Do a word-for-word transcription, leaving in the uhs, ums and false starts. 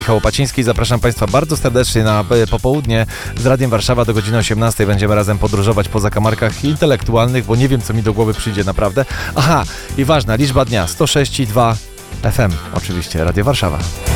Michał Łapaciński, zapraszam Państwa bardzo serdecznie na popołudnie z Radiem Warszawa do godziny osiemnastej. Będziemy razem podróżować po zakamarkach intelektualnych, bo nie wiem, co mi do głowy przyjdzie naprawdę. Aha, i ważna liczba dnia, sto sześć i dwa F M, oczywiście, Radio Warszawa.